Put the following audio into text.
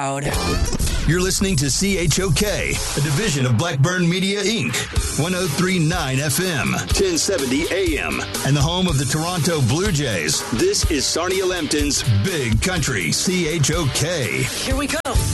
loud. You're listening to CHOK, a division of Blackburn Media, Inc., 103.9 FM, 1070 AM, and the home of the Toronto Blue Jays. This is Sarnia Lambton's Big Country CHOK. Here we go.